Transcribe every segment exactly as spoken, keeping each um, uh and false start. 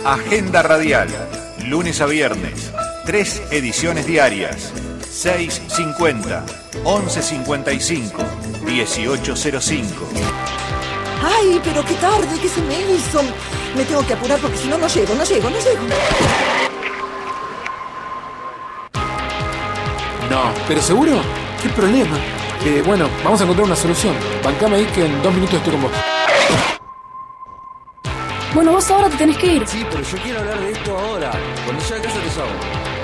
Agenda Radial, lunes a viernes, tres ediciones diarias, seis cincuenta, once cincuenta y cinco, dieciocho cero cinco. ¡Ay, pero qué tarde! ¿Qué se me hizo? Me tengo que apurar porque si no, no llego, no llego, no llego. No. ¿Pero seguro? ¿Qué problema? Eh, bueno, vamos a encontrar una solución. Bancame ahí que en dos minutos estoy con vos. Bueno, vos ahora te tenés que ir. Sí, pero yo quiero hablar de esto ahora. Cuando llegue a casa te llamo.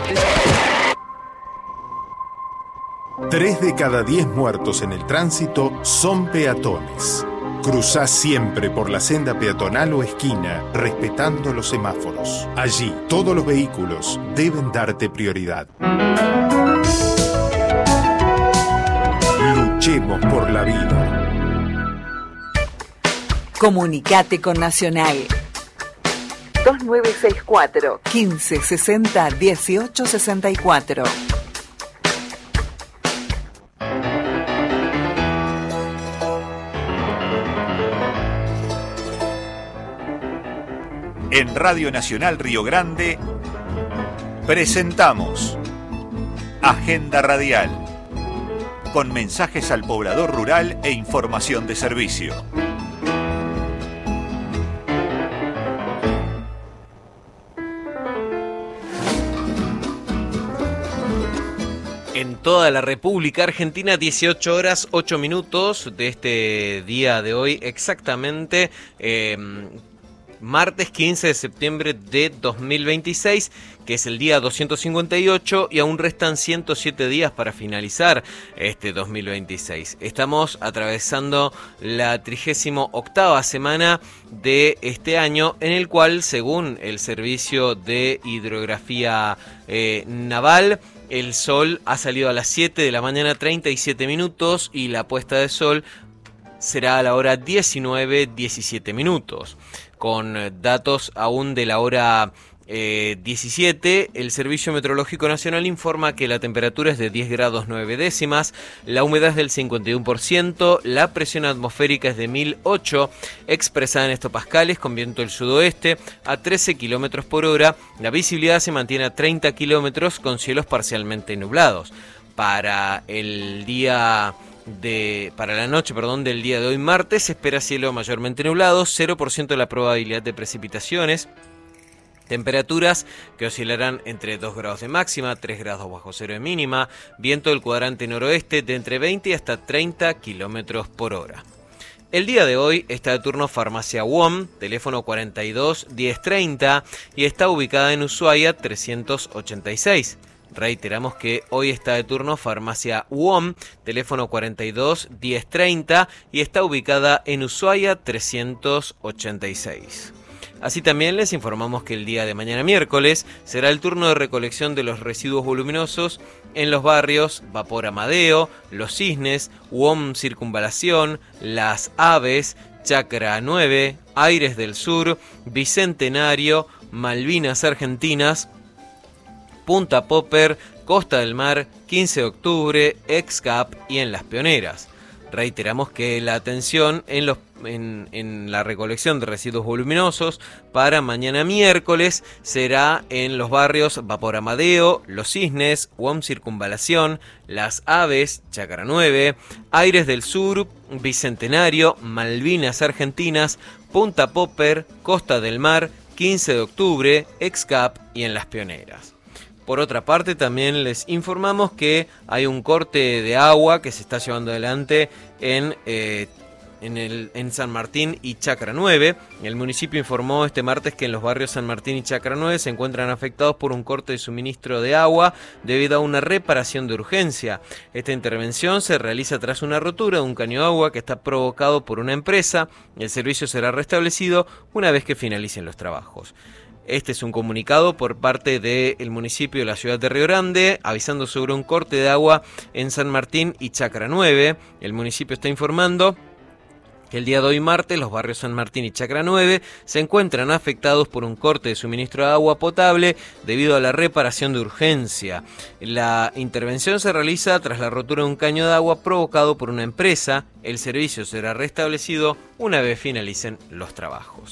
Tres de cada diez muertos en el tránsito son peatones. Cruzá siempre por la senda peatonal o esquina, respetando los semáforos. Allí, todos los vehículos deben darte prioridad. Luchemos por la vida. Comunicate con Nacional. dos nueve seis cuatro, quince sesenta, dieciocho sesenta y cuatro. En Radio Nacional Río Grande presentamos Agenda Radial, con mensajes al poblador rural e información de servicio. En toda la República Argentina, dieciocho horas, ocho minutos de este día de hoy, exactamente eh, martes quince de septiembre de dos mil veintiséis, que es el día doscientos cincuenta y ocho y aún restan ciento siete días para finalizar este dos mil veintiséis. Estamos atravesando la trigésima octava semana de este año, en el cual, según el Servicio de Hidrografía eh, Naval, el sol ha salido a las siete de la mañana, treinta y siete minutos, y la puesta de sol será a la hora diecinueve, diecisiete minutos. Con datos aún de la hora eh, diecisiete, el Servicio Meteorológico Nacional informa que la temperatura es de diez grados nueve décimas, la humedad es del cincuenta y uno por ciento, la presión atmosférica es de mil ocho, expresada en hectopascales, con viento del sudoeste a trece kilómetros por hora, la visibilidad se mantiene a treinta kilómetros con cielos parcialmente nublados. Para el día... De, para la noche perdón, del día de hoy martes se espera cielo mayormente nublado, cero por ciento de la probabilidad de precipitaciones, temperaturas que oscilarán entre dos grados de máxima, tres grados bajo cero de mínima, viento del cuadrante noroeste de entre veinte y hasta treinta kilómetros por hora. El día de hoy está de turno Farmacia U O M, teléfono cuarenta y dos, diez treinta, y está ubicada en Ushuaia trescientos ochenta y seis. Reiteramos que hoy está de turno Farmacia U O M, teléfono cuarenta y dos, diez treinta, y está ubicada en Ushuaia trescientos ochenta y seis. Así también les informamos que el día de mañana miércoles será el turno de recolección de los residuos voluminosos en los barrios Vapor Amadeo, Los Cisnes, U O M Circunvalación, Las Aves, Chacra nueve, Aires del Sur, Bicentenario, Malvinas Argentinas, Punta Popper, Costa del Mar, quince de octubre, Excap y en Las Pioneras. Reiteramos que la atención en, los, en, en la recolección de residuos voluminosos para mañana miércoles será en los barrios Vapor Amadeo, Los Cisnes, U O M Circunvalación, Las Aves, Chacra nueve, Aires del Sur, Bicentenario, Malvinas Argentinas, Punta Popper, Costa del Mar, quince de octubre, Excap y en Las Pioneras. Por otra parte, también les informamos que hay un corte de agua que se está llevando adelante en, eh, en, el, en San Martín y Chacra nueve. El municipio informó este martes que en los barrios San Martín y Chacra nueve se encuentran afectados por un corte de suministro de agua debido a una reparación de urgencia. Esta intervención se realiza tras una rotura de un caño de agua que está provocado por una empresa. El servicio será restablecido una vez que finalicen los trabajos. Este es un comunicado por parte del municipio de la ciudad de Río Grande, avisando sobre un corte de agua en San Martín y Chacra nueve. El municipio está informando que el día de hoy martes los barrios San Martín y Chacra nueve se encuentran afectados por un corte de suministro de agua potable debido a la reparación de urgencia. La intervención se realiza tras la rotura de un caño de agua provocado por una empresa. El servicio será restablecido una vez finalicen los trabajos.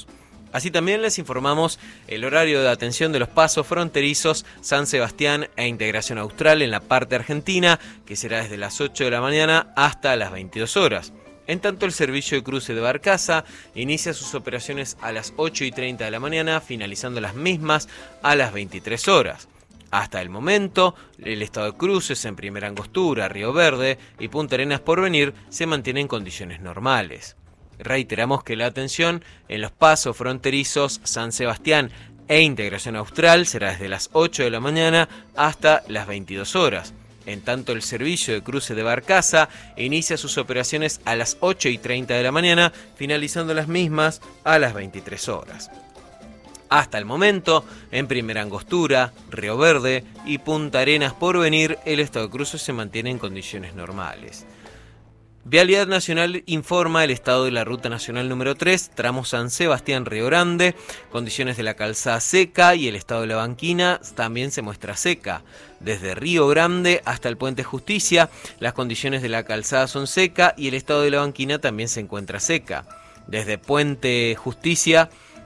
Así también les informamos el horario de atención de los pasos fronterizos San Sebastián e Integración Austral en la parte argentina, que será desde las ocho de la mañana hasta las veintidós horas. En tanto, el servicio de cruce de Barcaza inicia sus operaciones a las ocho y treinta de la mañana, finalizando las mismas a las veintitrés horas. Hasta el momento, el estado de cruces en Primera Angostura, Río Verde y Punta Arenas Porvenir se mantiene en condiciones normales. Reiteramos que la atención en los pasos fronterizos San Sebastián e Integración Austral será desde las ocho de la mañana hasta las veintidós horas. En tanto, el servicio de cruce de Barcaza inicia sus operaciones a las ocho y treinta de la mañana, finalizando las mismas a las veintitrés horas. Hasta el momento, en Primera Angostura, Río Verde y Punta Arenas Porvenir, el estado de cruce se mantiene en condiciones normales. Vialidad Nacional informa el estado de la Ruta Nacional número tres, tramo San Sebastián-Río Grande, condiciones de la calzada seca y el estado de la banquina también se muestra seca. Desde Río Grande hasta el Puente Justicia, las condiciones de la calzada son seca y el estado de la banquina también se encuentra seca. Desde Puente Justicia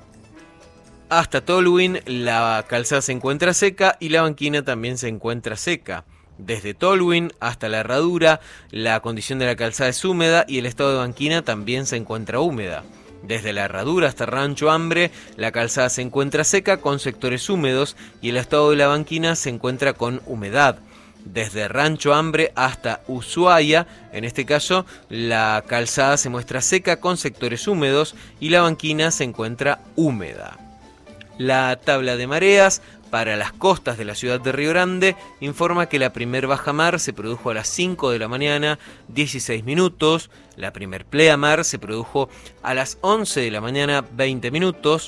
hasta Tolwyn, la calzada se encuentra seca y la banquina también se encuentra seca. Desde Tolwyn hasta la Herradura, la condición de la calzada es húmeda y el estado de banquina también se encuentra húmeda. Desde la Herradura hasta Rancho Hambre, la calzada se encuentra seca con sectores húmedos y el estado de la banquina se encuentra con humedad. Desde Rancho Hambre hasta Ushuaia, en este caso, la calzada se muestra seca con sectores húmedos y la banquina se encuentra húmeda. La tabla de mareas para las costas de la ciudad de Río Grande informa que la primer bajamar se produjo a las cinco de la mañana, dieciséis minutos. La primer pleamar se produjo a las once de la mañana, veinte minutos.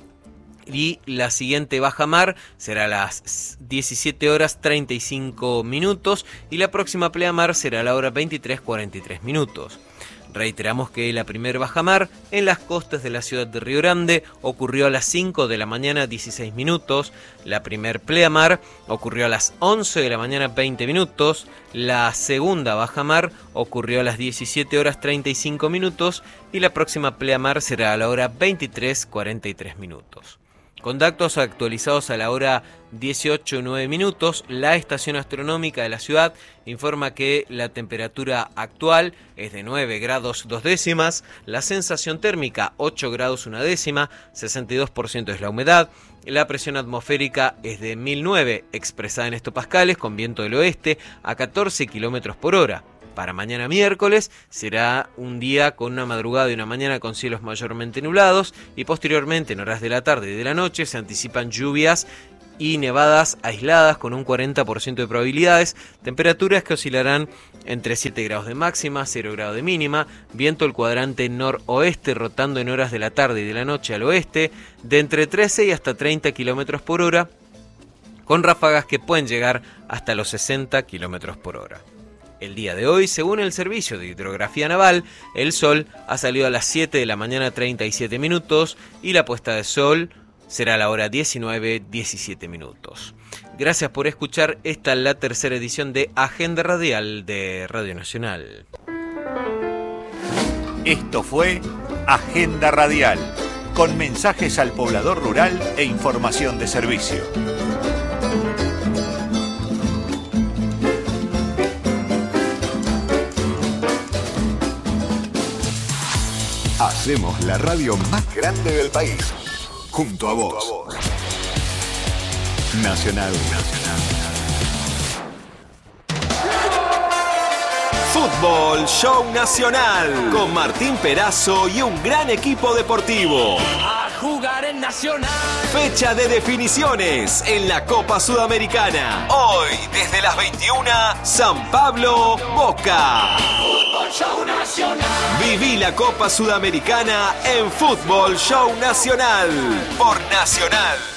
Y la siguiente bajamar será a las diecisiete horas, treinta y cinco minutos. Y la próxima pleamar será a la hora veintitrés, cuarenta y tres minutos. Reiteramos que la primer bajamar en las costas de la ciudad de Río Grande ocurrió a las cinco de la mañana, dieciséis minutos. La primer pleamar ocurrió a las once de la mañana, veinte minutos. La segunda bajamar ocurrió a las diecisiete horas, treinta y cinco minutos. Y la próxima pleamar será a la hora veintitrés, cuarenta y tres minutos. Con datos actualizados a la hora dieciocho y nueve minutos, la estación astronómica de la ciudad informa que la temperatura actual es de nueve grados dos décimas, la sensación térmica ocho grados una décima, sesenta y dos por ciento es la humedad, la presión atmosférica es de mil nueve expresada en hectopascales con viento del oeste a catorce kilómetros por hora. Para mañana miércoles será un día con una madrugada y una mañana con cielos mayormente nublados y posteriormente en horas de la tarde y de la noche se anticipan lluvias y nevadas aisladas con un cuarenta por ciento de probabilidades, temperaturas que oscilarán entre siete grados de máxima, cero grados de mínima, viento del cuadrante noroeste rotando en horas de la tarde y de la noche al oeste de entre trece y hasta treinta kilómetros por hora, con ráfagas que pueden llegar hasta los sesenta kilómetros por hora. El día de hoy, según el Servicio de Hidrografía Naval, el sol ha salido a las siete de la mañana treinta y siete minutos y la puesta de sol será a la hora diecinueve, diecisiete minutos. Gracias por escuchar esta la tercera edición de Agenda Radial de Radio Nacional. Esto fue Agenda Radial, con mensajes al poblador rural e información de servicio. Hacemos la radio más grande del país, junto a vos. Nacional. Nacional. Fútbol Show Nacional, con Martín Perazo y un gran equipo deportivo. A jugar en Nacional. Fecha de definiciones en la Copa Sudamericana. Hoy, desde las veintiuna, San Pablo, Boca. Fútbol Show Nacional. Viví la Copa Sudamericana en Fútbol Show Nacional, por Nacional.